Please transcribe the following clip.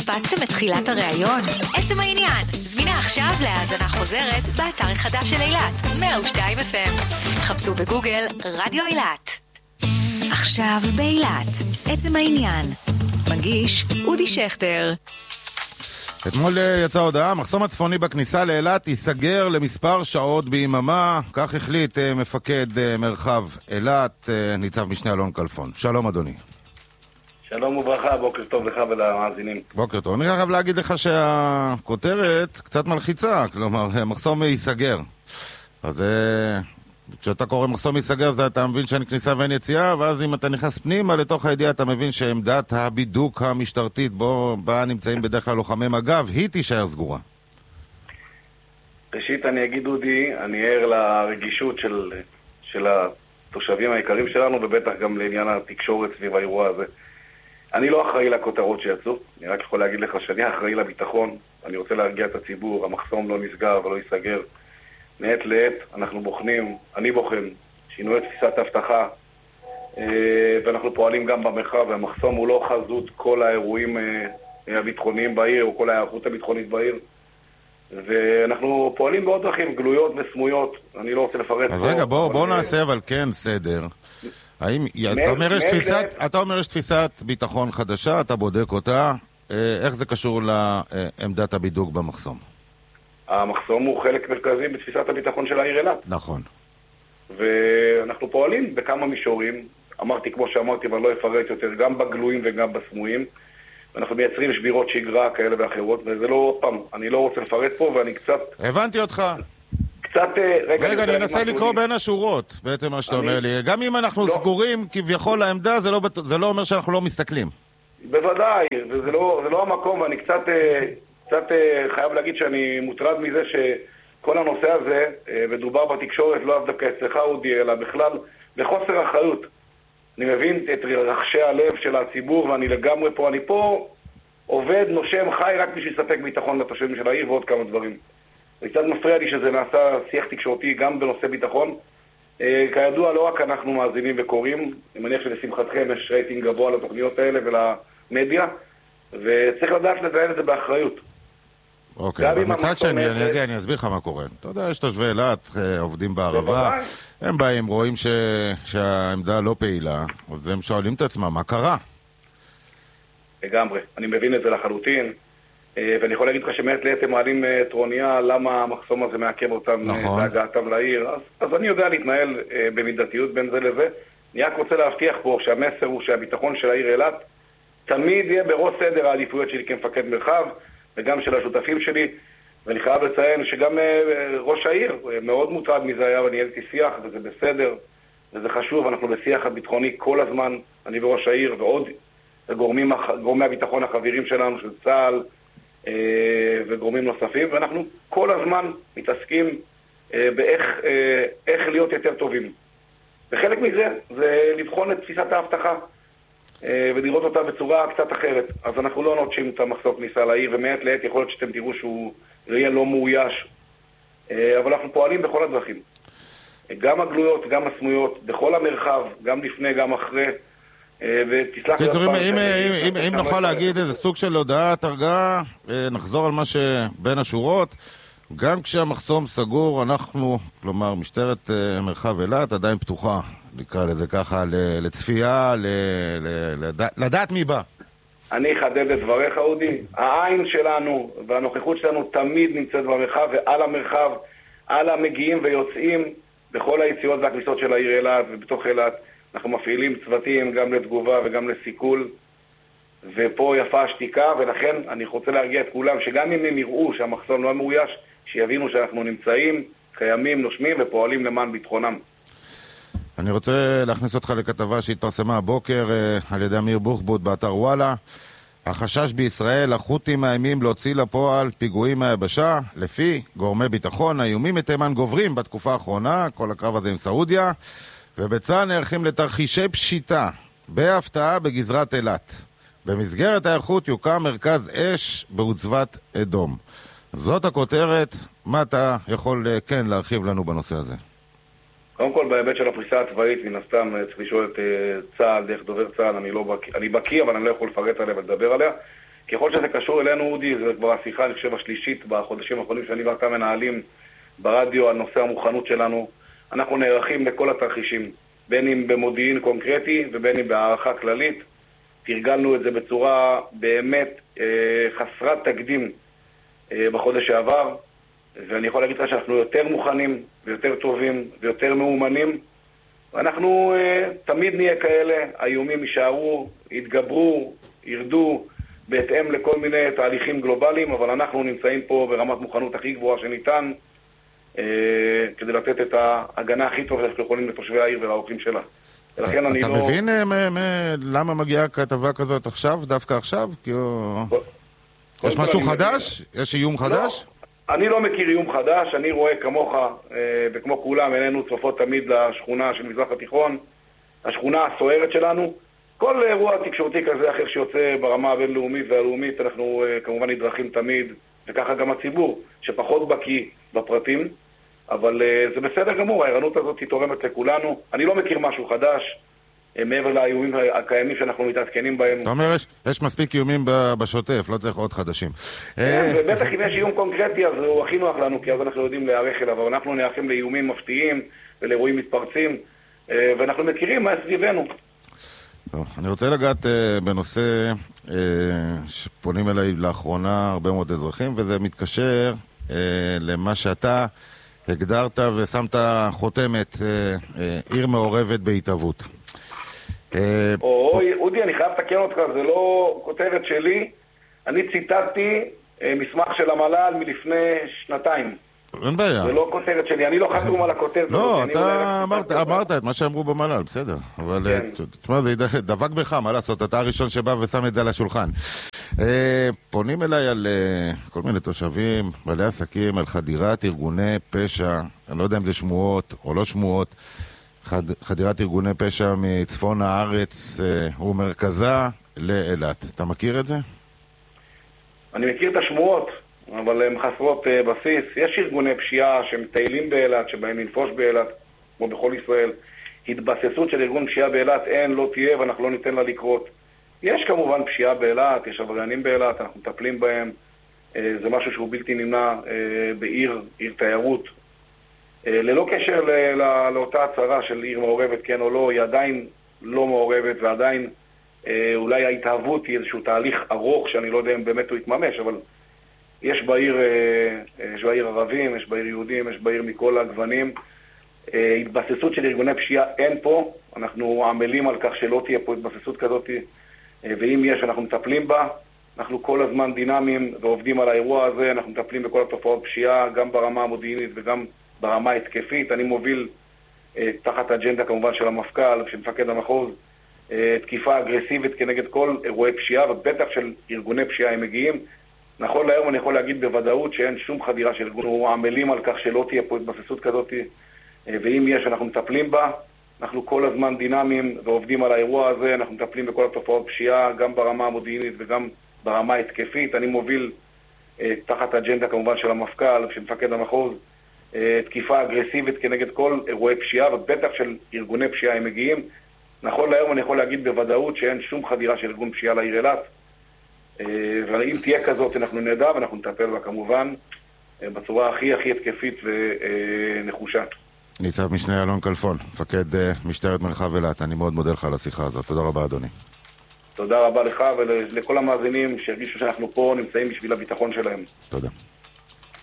פספסתם את תחילת הראיון? עצם העניין, זמינה עכשיו להאזנה חוזרת באתר החדש של אילת, 102 FM. חפשו בגוגל רדיו אילת. עכשיו באילת, עצם העניין. מגיש אודי שכטר. אתמול יצאה הודעה, מחסום הצפוני בכניסה לאילת ייסגר למספר שעות ביממה, כך החליט מפקד מרחב אילת, ניצב משנה אלון כלפון. שלום אדוני. שלום וברכה, בוקר טוב לך ולמאזינים. בוקר טוב. אני חייב להגיד לך שהכותרת קצת מלחיצה, כלומר מחסום ייסגר. אז כשאתה קורא מחסום ייסגר, אתה מבין שאין כניסה ואין יציאה, ואז אם אתה נכנס פנימה לתוך הידיעה, אתה מבין שעמדת הבידוק המשטרתית בה נמצאים בדרך כלל לוחמי מג"ב, היא תישאר סגורה. ראשית אני אגיד אודי, אני ער לרגישות של התושבים העיקרים שלנו, ובטח גם לעניין התקשורת סביב האירוע הזה. אני לא אחראי לכותרות שיצאו, אני רק יכול להגיד לך שאני אחראי לביטחון, אני רוצה להרגיע את הציבור, המחסום לא נסגר ולא ייסגר. מעת לעת אנחנו בוחנים, אני בוחן, שינוי תפיסת הבטחה, ואנחנו פועלים גם במרחב, והמחסום הוא לא חזות כל האירועים הביטחוניים בעיר, או כל ההיערכות הביטחונית בעיר, ואנחנו פועלים בעוד דרכים, גלויות וסמויות, אני לא רוצה לפרט. אז רגע, בוא נעשה אבל כן סדר. אתה אומר יש תפיסת ביטחון חדשה, אתה בודק אותה, איך זה קשור לעמדת הבידוק במחסום? המחסום הוא חלק מרכזי בתפיסת הביטחון של העיר אילת. נכון. ואנחנו פועלים בכמה מישורים, אמרתי כמו שאמרתי אבל לא אפרט יותר, גם בגלויים וגם בסמויים, ואנחנו מייצרים שבירות שגרה כאלה ואחרות, וזה לא עוד פעם, אני לא רוצה לפרט פה ואני קצת... הבנתי אותך. קצת... רגע, אני אנסה לקרוא בין השורות, בעצם מה שאתה אומר לי. גם אם אנחנו סגורים כביכול לעמדה, זה לא אומר שאנחנו לא מסתכלים. בוודאי, וזה לא המקום, ואני קצת חייב להגיד שאני מוטרד מזה שכל הנושא הזה, ודובר בתקשורת, לא דווקא אצלך אודי, אלא בכלל בחוסר אחריות. אני מבין את רחשי הלב של הציבור, ואני לגמרי פה, אני פה עובד, נושם, חי רק בשביל לספק ביטחון לתושבים של העיר ועוד כמה דברים. זה קצת מפריע לי שזה נעשה שיח תקשורתי גם בנושא ביטחון. כידוע, לא רק אנחנו מאזינים וקוראים, אני מניח שלשמחתכם יש רייטינג גבוה לתוכניות האלה ולמדיה, וצריך לדעת לזיין את זה באחריות. אוקיי, אבל מצד שני, אני אסביר לך מה קורה. אתה יודע, יש תושבי אילת, עובדים בערבה, הם באים, רואים שהעמדה לא פעילה, אז הם שואלים את עצמם, מה קרה? לגמרי, אני מבין את זה לחלוטין, ואני יכול להגיד לך שמעת לעת הם מעלים טרוניה, למה המחסום הזה מעכב אותם בהגעתם לעיר, אז אני יודע להתנהל במידתיות בין זה לזה. אני רק רוצה להבטיח פה שהמסר הוא שהביטחון של העיר אילת תמיד יהיה בראש סדר העדיפויות שלי כמפקד מרחב, וגם של השותפים שלי, ואני חייב לציין שגם ראש העיר מאוד מוטרד מזה היה, ואני ניהלתי שיח, וזה בסדר, וזה חשוב, אנחנו בשיח הביטחוני כל הזמן, אני וראש העיר, ועוד גורמי הביטחון החברים שלנו, של צה"ל, וגורמים נוספים, ואנחנו כל הזמן מתעסקים באיך להיות יותר טובים. וחלק מזה זה לבחון את תפיסת ההבטחה, ולראות אותה בצורה קצת אחרת. אז אנחנו לא נוטשים את המחסום כניסה לעיר, ומעת לעת יכול להיות שאתם תראו שהוא יהיה לא מאויש. אבל אנחנו פועלים בכל הדרכים. גם הגלויות, גם הסמויות, בכל המרחב, גם לפני, גם אחרי. ותסלח לי... אם נוכל להגיד איזה סוג של הודעת הרגעה, נחזור על מה שבין השורות. גם כשהמחסום סגור, אנחנו, כלומר, משטרת מרחב אילת עדיין פתוחה. נקרא לזה ככה, לצפייה, לדעת מי בא. אני אחדד את דבריך, אודי. העין שלנו והנוכחות שלנו תמיד נמצאת במרחב ועל המרחב, על המגיעים ויוצאים בכל היציאות והכניסות של העיר אילת ובתוך אילת. אנחנו מפעילים צוותים גם לתגובה וגם לסיכול, ופה יפה השתיקה, ולכן אני רוצה להרגיע את כולם שגם אם הם יראו שהמחסום לא מאויש, שיבינו שאנחנו נמצאים, קיימים, נושמים ופועלים למען ביטחונם. אני רוצה להכניס אותך לכתבה שהתפרסמה הבוקר על ידי אמיר בוחבוט באתר וואלה. החשש בישראל, החות'ים מאיימים להוציא לפועל פיגועים מהיבשה. לפי גורמי ביטחון, האיומים מתימן גוברים בתקופה האחרונה, כל הקרב הזה עם סעודיה, ובצה"ל נערכים לתרחישי פשיטה בהפתעה בגזרת אילת. במסגרת ההיערכות יוקם מרכז אש בעוצבת אדום. זאת הכותרת, מה אתה יכול כן להרחיב לנו בנושא הזה? קודם כל, בהיבט של הפריסה הצבאית, מן הסתם צריך לשאול את צה"ל, דרך דובר צה"ל, אני בקיא, אבל אני לא יכול לפרט עליה ולדבר עליה. ככל שזה קשור אלינו, אודי, זה כבר השיחה, אני חושב, השלישית בחודשים האחרונים שאני ואתה מנהלים ברדיו על נושא המוכנות שלנו. אנחנו נערכים לכל התרחישים, בין אם במודיעין קונקרטי ובין אם בהערכה כללית. תרגלנו את זה בצורה באמת חסרת תקדים בחודש שעבר, ואני יכול להגיד לך שאנחנו יותר מוכנים ויותר טובים ויותר מאומנים, ואנחנו תמיד נהיה כאלה, האיומים יישארו, יתגברו, ירדו בהתאם לכל מיני תהליכים גלובליים, אבל אנחנו נמצאים פה ברמת מוכנות הכי גבוהה שניתן, כדי לתת את ההגנה הכי טובה שאנחנו יכולים לתושבי העיר ולאורחים שלה. ולכן אני אתה לא... מבין למה מגיעה כתבה כזאת עכשיו, דווקא עכשיו? יש משהו חדש? יש איום חדש? אני לא מכיר איום חדש, אני רואה כמוך וכמו כולם, עינינו צופות תמיד לשכונה של מזרח התיכון, השכונה הסוערת שלנו. כל אירוע תקשורתי כזה אחר שיוצא ברמה הבינלאומית והלאומית, אנחנו כמובן נדרכים תמיד, וככה גם הציבור, שפחות בקיא בפרטים, אבל זה בסדר גמור, הערנות הזאת היא תורמת לכולנו. אני לא מכיר משהו חדש, מעבר לאיומים הקיימים שאנחנו מתעדכנים בהם. אתה אומר, יש מספיק איומים בשוטף, לא צריך עוד חדשים. ובטח אם יש איום קונקרטי, אז הוא הכי נוח לנו, כי אז אנחנו יודעים להיערך אליו, אבל אנחנו נערכים לאיומים מפתיעים ולאירועים מתפרצים, ואנחנו מכירים מה סביבנו. אני רוצה לגעת בנושא שפונים אליי לאחרונה הרבה מאוד אזרחים, וזה מתקשר למה שאתה הגדרת ושמת חותמת, עיר מעורבת בהתהוות. אודי, אני חייב לתקן אותך, זה לא כותרת שלי. אני ציטטתי מסמך של המל"ל מלפני שנתיים. אין בעיה. זה לא כותרת שלי, אני לא חתום על הכותרת. לא, אתה אמרת את מה שאמרו במל"ל, בסדר. אבל תשמע, זה דבק בך, מה לעשות? אתה הראשון שבא ושם את זה על השולחן. פונים אליי על כל מיני תושבים, בעלי עסקים, על חדירת ארגוני פשע, אני לא יודע אם זה שמועות או לא שמועות, חדירת ארגוני פשע מצפון הארץ ומרכזה לאילת. אתה מכיר את זה? אני מכיר את השמועות, אבל הן חסרות בסיס. יש ארגוני פשיעה שמטיילים באילת, שבאים לנפוש באילת, כמו בכל ישראל. התבססות של ארגון פשיעה באילת אין, לא תהיה, ואנחנו לא ניתן לה לקרות. יש כמובן פשיעה באילת, יש עבריינים באילת, אנחנו מטפלים בהם. זה משהו שהוא בלתי נמנע בעיר תיירות. ללא קשר לאותה הצהרה של עיר מעורבת, כן או לא, היא עדיין לא מעורבת, ועדיין אולי ההתאהבות היא איזשהו תהליך ארוך, שאני לא יודע אם באמת הוא יתממש, אבל יש בעיר ערבים, יש בעיר יהודים, יש בעיר מכל הגוונים. התבססות של ארגוני פשיעה אין פה, אנחנו עמלים על כך שלא תהיה פה התבססות כזאת, ואם יש, אנחנו מטפלים בה. אנחנו כל הזמן דינמיים ועובדים על האירוע הזה, אנחנו מטפלים בכל התופעות פשיעה, גם ברמה המודיעינית וגם ברמה התקפית. אני מוביל תחת אג'נדה כמובן של המפכ"ל ושל מפקד המחוז, תקיפה אגרסיבית כנגד כל אירועי פשיעה, ובטח של ארגוני פשיעה הם מגיעים. נכון להיום אני יכול להגיד בוודאות שאין שום חדירה של ארגון. אנחנו עמלים על כך שלא תהיה פה התבססות כזאת, ואם יש, אנחנו מטפלים בה. אנחנו כל הזמן דינמיים ועובדים על האירוע הזה, אנחנו מטפלים בכל התופעות פשיעה, גם ברמה המודיעינית וגם ברמה התקפית. אני מוביל תחת אג'נדה כמובן של המפכ"ל ושל מפקד המחוז, תקיפה אגרסיבית כנגד כל אירועי פשיעה, ובטח של ארגוני פשיעה הם מגיעים. נכון להיום אני יכול להגיד בוודאות שאין שום חדירה של ארגון פשיעה לעיר אילת, ואם תהיה כזאת אנחנו נדע ואנחנו נטפל בה כמובן בצורה הכי התקפית ונחושה. ניצב משנה אלון כלפון, מפקד משטרת מרחב אילת, אני מאוד מודה לך על השיחה הזאת. תודה רבה אדוני. תודה רבה לך ולכל המאזינים שהרגישו שאנחנו פה נמצאים בשביל הביטחון שלהם. תודה.